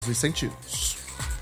os sentidos.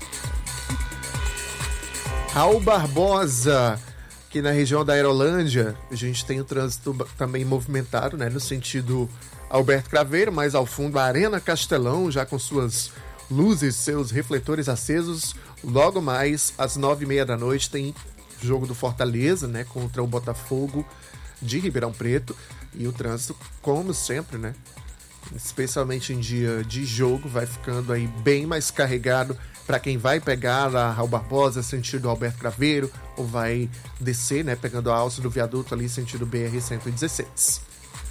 Raul Barbosa, aqui na região da Aerolândia, a gente tem o trânsito também movimentado, né, no sentido Alberto Craveiro, mais ao fundo a Arena Castelão, já com suas luzes, seus refletores acesos. Logo mais, às 9h30 da noite, tem jogo do Fortaleza, né, contra o Botafogo de Ribeirão Preto. E o trânsito, como sempre, né, especialmente em dia de jogo, vai ficando aí bem mais carregado para quem vai pegar a Raul Barbosa, sentido Alberto Craveiro, ou vai descer, né, pegando a alça do viaduto ali, sentido BR-116.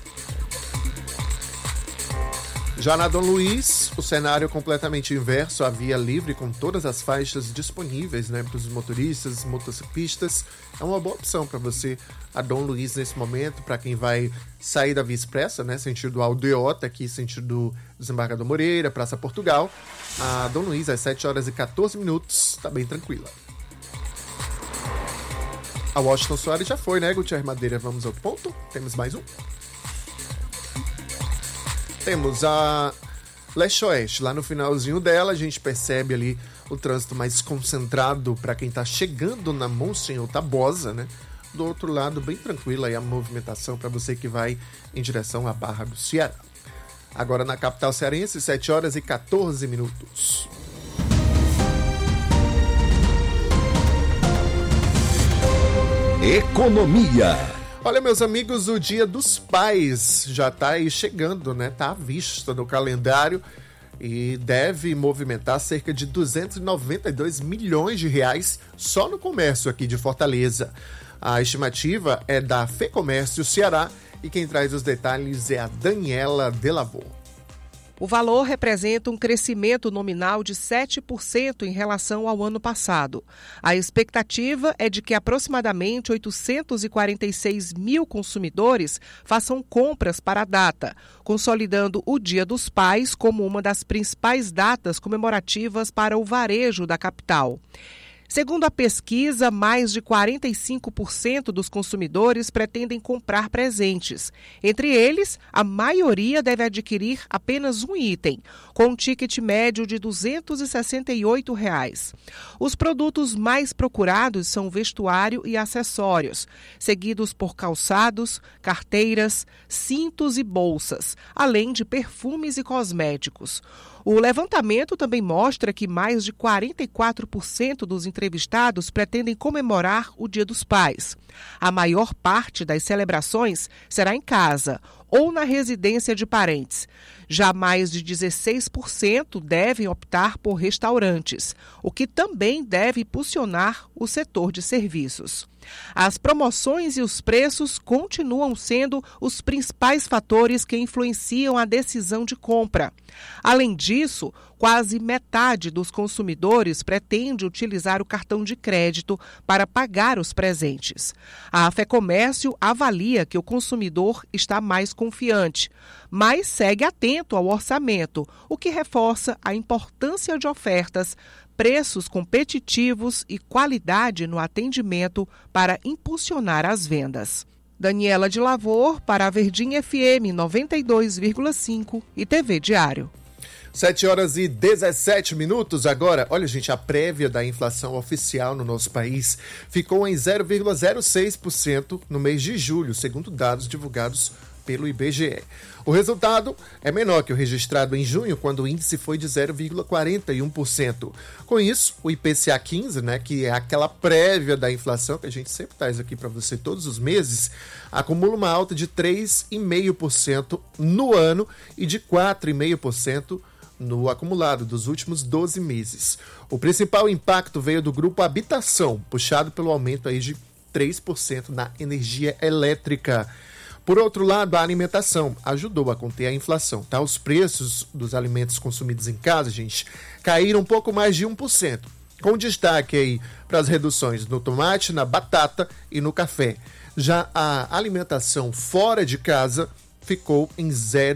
Já na Dom Luiz, o cenário completamente inverso, a via livre com todas as faixas disponíveis, né, para os motoristas, motociclistas. É uma boa opção para você, a Dom Luiz, nesse momento, para quem vai sair da Via Expressa, né, sentido Aldeota, aqui sentido Desembargador Moreira, Praça Portugal. A Dom Luiz, às 7h14, está bem tranquila. A Washington Soares já foi, né, Gutierrez Madeira? Vamos ao ponto? Temos mais um. Temos a Leste-Oeste, lá no finalzinho dela, a gente percebe ali o trânsito mais concentrado para quem está chegando na Monsenhor Tabosa, né? Do outro lado, bem tranquila aí a movimentação para você que vai em direção à Barra do Ceará. Agora na capital cearense, 7h14. Economia. Olha, meus amigos, o Dia dos Pais já está aí chegando, né? Está à vista no calendário e deve movimentar cerca de 292 milhões de reais só no comércio aqui de Fortaleza. A estimativa é da FEComércio Ceará e quem traz os detalhes é a Daniela Delavor. O valor representa um crescimento nominal de 7% em relação ao ano passado. A expectativa é de que aproximadamente 846 mil consumidores façam compras para a data, consolidando o Dia dos Pais como uma das principais datas comemorativas para o varejo da capital. Segundo a pesquisa, mais de 45% dos consumidores pretendem comprar presentes. Entre eles, a maioria deve adquirir apenas um item, com um ticket médio de R$ 268. Os produtos mais procurados são vestuário e acessórios, seguidos por calçados, carteiras, cintos e bolsas, além de perfumes e cosméticos. O levantamento também mostra que mais de 44% dos entrevistados pretendem comemorar o Dia dos Pais. A maior parte das celebrações será em casa ou na residência de parentes. Já mais de 16% devem optar por restaurantes, o que também deve impulsionar o setor de serviços. As promoções e os preços continuam sendo os principais fatores que influenciam a decisão de compra. Além disso, quase metade dos consumidores pretende utilizar o cartão de crédito para pagar os presentes. A FEComércio avalia que o consumidor está mais confiante, mas segue atento ao orçamento, o que reforça a importância de ofertas, preços competitivos e qualidade no atendimento para impulsionar as vendas. Daniela de Lavor para a Verdinha FM 92,5 e TV Diário. 7h17 agora. Olha, gente, a prévia da inflação oficial no nosso país ficou em 0,06% no mês de julho, segundo dados divulgados pelo IBGE. O resultado é menor que o registrado em junho, quando o índice foi de 0,41%. Com isso, o IPCA 15, né, que é aquela prévia da inflação que a gente sempre traz aqui para você todos os meses, acumula uma alta de 3,5% no ano e de 4,5% no acumulado dos últimos 12 meses. O principal impacto veio do grupo habitação, puxado pelo aumento aí de 3% na energia elétrica. Por outro lado, a alimentação ajudou a conter a inflação, tá? Os preços dos alimentos consumidos em casa, gente, caíram um pouco mais de 1%, com destaque aí para as reduções no tomate, na batata e no café. Já a alimentação fora de casa ficou em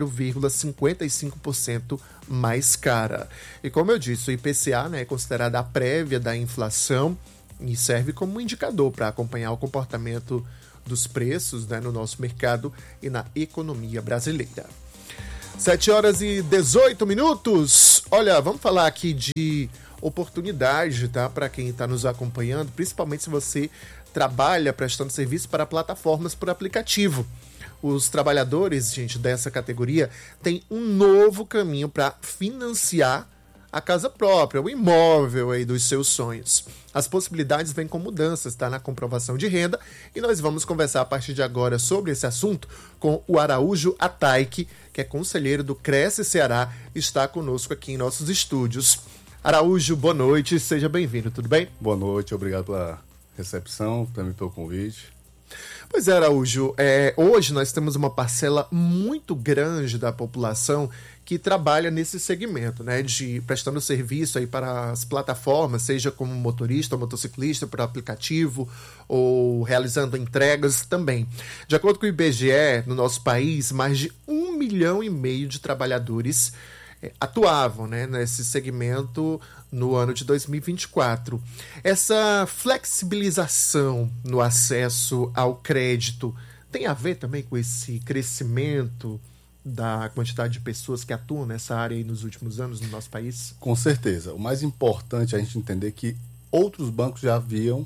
0,55% mais cara. E como eu disse, o IPCA, né, é considerada a prévia da inflação e serve como um indicador para acompanhar o comportamento dos preços, né, no nosso mercado e na economia brasileira. 7h18. Olha, vamos falar aqui de oportunidade, tá? Para quem está nos acompanhando, principalmente se você trabalha prestando serviço para plataformas por aplicativo. Os trabalhadores, gente, dessa categoria têm um novo caminho para financiar a casa própria, o imóvel aí dos seus sonhos. As possibilidades vêm com mudanças, tá? Na comprovação de renda, e nós vamos conversar a partir de agora sobre esse assunto com o Araújo Ataike, que é conselheiro do Cresce Ceará, está conosco aqui em nossos estúdios. Araújo, boa noite, seja bem-vindo, tudo bem? Boa noite, obrigado pela recepção, também pelo convite. Pois é, Araújo, hoje nós temos uma parcela muito grande da população que trabalha nesse segmento, né, de prestando serviço aí para as plataformas, seja como motorista ou motociclista por aplicativo ou realizando entregas também. De acordo com o IBGE, no nosso país, mais de 1,5 milhão de trabalhadores atuavam, né, nesse segmento no ano de 2024. Essa flexibilização no acesso ao crédito tem a ver também com esse crescimento da quantidade de pessoas que atuam nessa área aí nos últimos anos no nosso país? Com certeza. O mais importante é a gente entender que outros bancos já haviam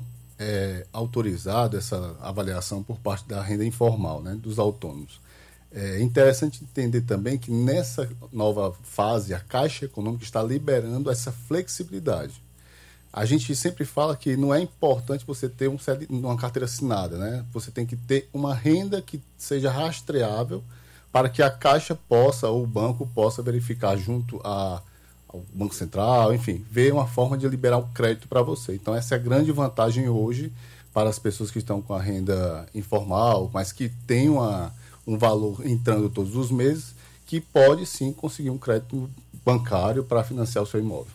autorizado essa avaliação por parte da renda informal, né, dos autônomos. É interessante entender também que nessa nova fase a Caixa Econômica está liberando essa flexibilidade. A gente sempre fala que não é importante você ter uma carteira assinada, né? Você tem que ter uma renda que seja rastreável para que a Caixa possa, ou o banco possa verificar junto ao Banco Central, enfim, ver uma forma de liberar o crédito para você. Então essa é a grande vantagem hoje para as pessoas que estão com a renda informal, mas que têm um valor entrando todos os meses, que pode sim conseguir um crédito bancário para financiar o seu imóvel.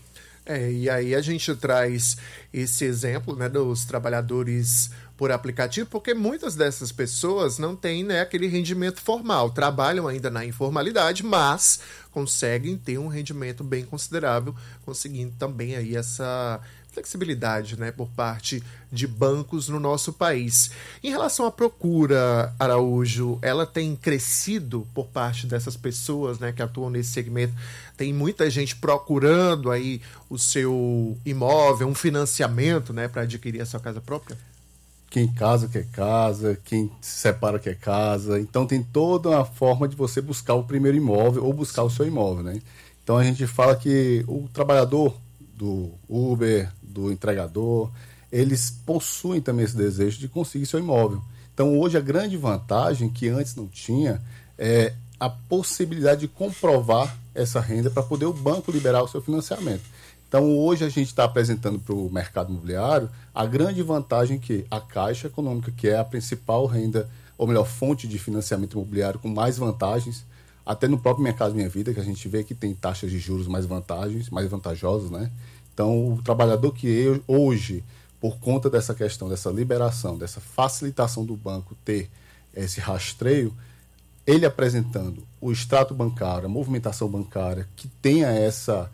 E aí a gente traz esse exemplo, né, dos trabalhadores por aplicativo, porque muitas dessas pessoas não têm, né, aquele rendimento formal, trabalham ainda na informalidade, mas conseguem ter um rendimento bem considerável, conseguindo também aí essa flexibilidade, né, por parte de bancos no nosso país. Em relação à procura, Araújo, ela tem crescido por parte dessas pessoas, né, que atuam nesse segmento? Tem muita gente procurando aí o seu imóvel, um financiamento, né, para adquirir a sua casa própria? Quem casa quer casa, quem se separa quer casa. Então tem toda uma forma de você buscar o primeiro imóvel ou buscar o seu imóvel, né? Então a gente fala que o trabalhador do Uber, do entregador, eles possuem também esse desejo de conseguir seu imóvel. Então hoje a grande vantagem, que antes não tinha, é a possibilidade de comprovar essa renda para poder o banco liberar o seu financiamento. Então hoje a gente está apresentando para o mercado imobiliário a grande vantagem que a Caixa Econômica, que é a principal renda, ou melhor, fonte de financiamento imobiliário com mais vantagens, até no próprio Minha Casa Minha Vida, que a gente vê que tem taxas de juros mais vantajosas, né? Então, o trabalhador que hoje, por conta dessa questão, dessa liberação, dessa facilitação do banco ter esse rastreio, ele apresentando o extrato bancário, a movimentação bancária, que tenha essa,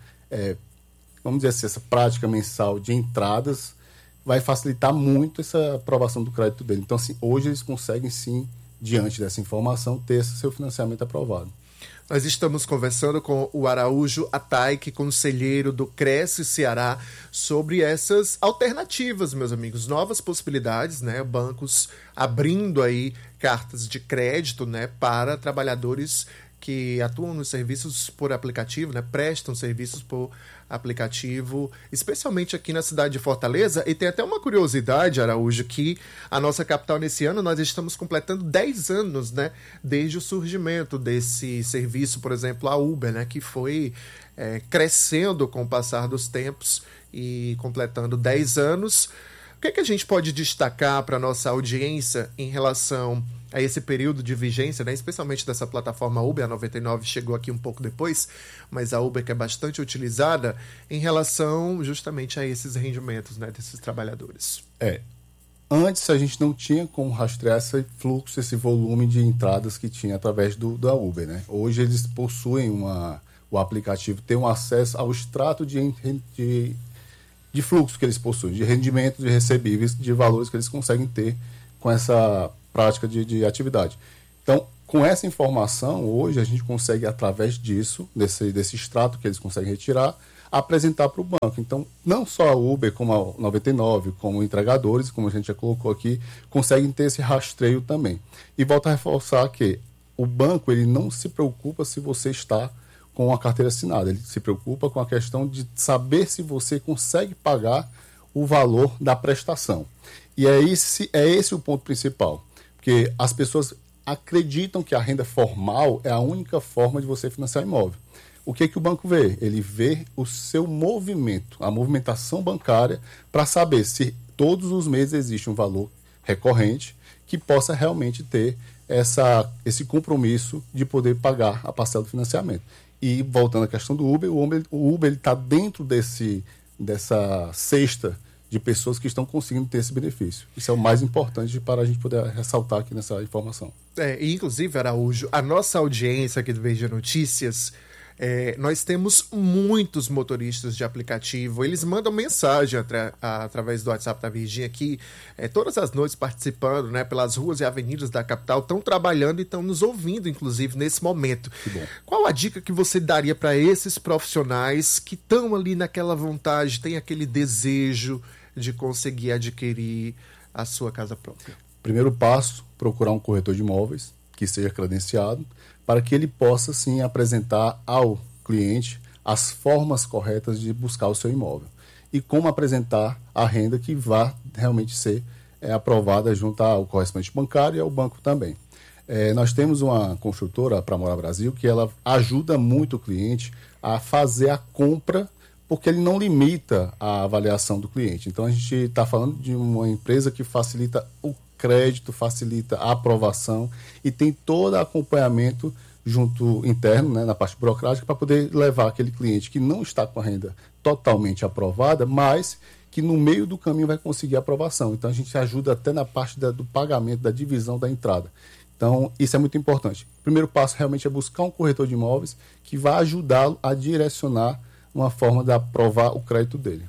vamos dizer assim, essa prática mensal de entradas, vai facilitar muito essa aprovação do crédito dele. Então, assim, hoje eles conseguem, sim, diante dessa informação, ter esse seu financiamento aprovado. Nós estamos conversando com o Araújo Ataike, conselheiro do Cresce Ceará, sobre essas alternativas, meus amigos, novas possibilidades, né? Bancos abrindo aí cartas de crédito, né, para trabalhadores que atuam nos serviços por aplicativo, né, prestam serviços por aplicativo, especialmente aqui na cidade de Fortaleza. E tem até uma curiosidade, Araújo, que a nossa capital nesse ano, nós estamos completando 10 anos, né, desde o surgimento desse serviço, por exemplo, a Uber, né, que foi crescendo com o passar dos tempos e completando 10 anos. O que a gente pode destacar para a nossa audiência em relação a esse período de vigência, né, especialmente dessa plataforma Uber? A 99 chegou aqui um pouco depois, mas a Uber que é bastante utilizada em relação justamente a esses rendimentos, né, desses trabalhadores. Antes a gente não tinha como rastrear esse fluxo, esse volume de entradas que tinha através da Uber, né? Hoje eles possuem o aplicativo, tem um acesso ao extrato de fluxo que eles possuem, de rendimento, de recebíveis, de valores que eles conseguem ter com essa prática de atividade. Então, com essa informação, hoje a gente consegue, através disso, desse extrato que eles conseguem retirar, apresentar para o banco. Então, não só a Uber, como a 99, como entregadores, como a gente já colocou aqui, conseguem ter esse rastreio também. E volto a reforçar que o banco ele não se preocupa se você está com a carteira assinada, ele se preocupa com a questão de saber se você consegue pagar o valor da prestação. E é esse o ponto principal, porque as pessoas acreditam que a renda formal é a única forma de você financiar imóvel. O que o banco vê? Ele vê o seu movimento, a movimentação bancária, para saber se todos os meses existe um valor recorrente que possa realmente ter esse compromisso de poder pagar a parcela do financiamento. E voltando à questão do Uber, o Uber está dentro dessa cesta de pessoas que estão conseguindo ter esse benefício. Isso é o mais importante para a gente poder ressaltar aqui nessa informação. E inclusive, Araújo, a nossa audiência aqui do VG Notícias, nós temos muitos motoristas de aplicativo, eles mandam mensagem através do WhatsApp da Virgínia aqui, todas as noites participando, né, pelas ruas e avenidas da capital, estão trabalhando e estão nos ouvindo, inclusive, nesse momento. Que bom. Qual a dica que você daria para esses profissionais que estão ali naquela vontade, têm aquele desejo de conseguir adquirir a sua casa própria? Primeiro passo, procurar um corretor de imóveis que seja credenciado, para que ele possa, sim, apresentar ao cliente as formas corretas de buscar o seu imóvel. E como apresentar a renda que vá realmente ser aprovada junto ao correspondente bancário e ao banco também. Nós temos uma construtora, a Pra Morar Brasil, que ela ajuda muito o cliente a fazer a compra, porque ele não limita a avaliação do cliente. Então, a gente está falando de uma empresa que facilita o crédito, facilita a aprovação e tem todo acompanhamento junto interno, né, na parte burocrática, para poder levar aquele cliente que não está com a renda totalmente aprovada, mas que no meio do caminho vai conseguir a aprovação. Então, a gente ajuda até na parte do pagamento, da divisão da entrada. Então, isso é muito importante. O primeiro passo realmente é buscar um corretor de imóveis que vai ajudá-lo a direcionar uma forma de aprovar o crédito dele.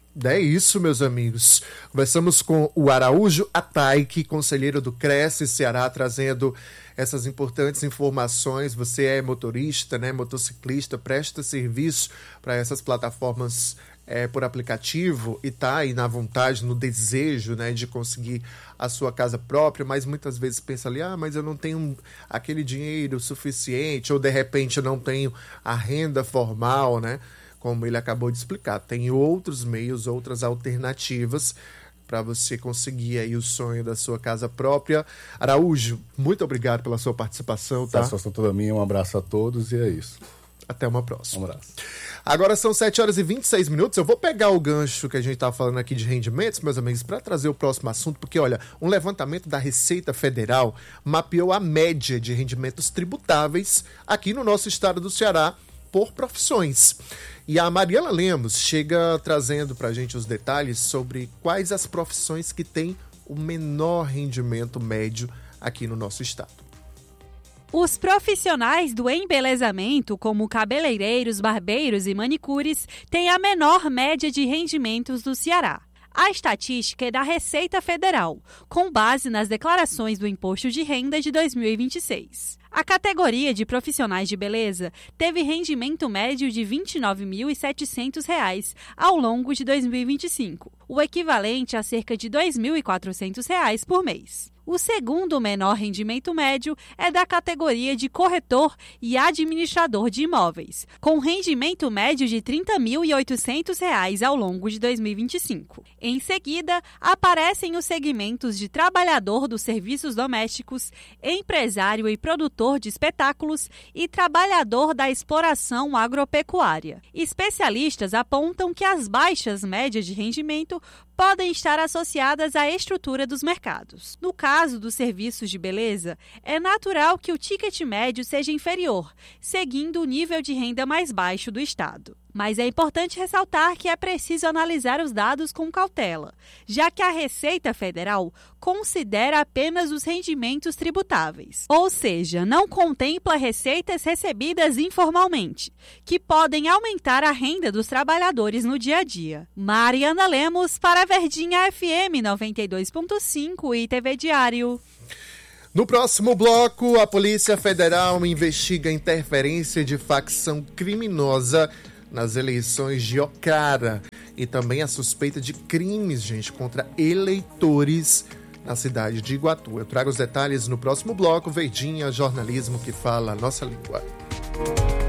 É isso, meus amigos. Conversamos com o Araújo Ataiki, conselheiro do Cresce Ceará, trazendo essas importantes informações. Você é motorista, né, motociclista, presta serviço para essas plataformas por aplicativo e está aí na vontade, no desejo, né, de conseguir a sua casa própria, mas muitas vezes pensa ali, mas eu não tenho aquele dinheiro suficiente, ou de repente eu não tenho a renda formal, né? Como ele acabou de explicar, tem outros meios, outras alternativas para você conseguir aí o sonho da sua casa própria. Araújo, muito obrigado pela sua participação. Tá? Satisfação toda minha, um abraço a todos e é isso. Até uma próxima. Um abraço. Agora são 7h26. Eu vou pegar o gancho que a gente estava falando aqui de rendimentos, meus amigos, para trazer o próximo assunto, porque, olha, um levantamento da Receita Federal mapeou a média de rendimentos tributáveis aqui no nosso estado do Ceará por profissões. E a Mariana Lemos chega trazendo para a gente os detalhes sobre quais as profissões que têm o menor rendimento médio aqui no nosso estado. Os profissionais do embelezamento, como cabeleireiros, barbeiros e manicures, têm a menor média de rendimentos do Ceará. A estatística é da Receita Federal, com base nas declarações do Imposto de Renda de 2026. A categoria de profissionais de beleza teve rendimento médio de R$ 29.700 ao longo de 2025, o equivalente a cerca de R$ 2.400 por mês. O segundo menor rendimento médio é da categoria de corretor e administrador de imóveis, com rendimento médio de R$ 30.800 ao longo de 2025. Em seguida, aparecem os segmentos de trabalhador dos serviços domésticos, empresário e produtor de espetáculos e trabalhador da exploração agropecuária. Especialistas apontam que as baixas médias de rendimento podem estar associadas à estrutura dos mercados. No caso dos serviços de beleza, é natural que o ticket médio seja inferior, seguindo o nível de renda mais baixo do estado. Mas é importante ressaltar que é preciso analisar os dados com cautela, já que a Receita Federal considera apenas os rendimentos tributáveis, ou seja, não contempla receitas recebidas informalmente, que podem aumentar a renda dos trabalhadores no dia a dia. Mariana Lemos para a Verdinha FM 92.5 e TV Diário. No próximo bloco, a Polícia Federal investiga interferência de facção criminosa nas eleições de Ocara e também a suspeita de crimes, gente, contra eleitores na cidade de Iguatu. Eu trago os detalhes no próximo bloco. Verdinha, jornalismo que fala a nossa língua.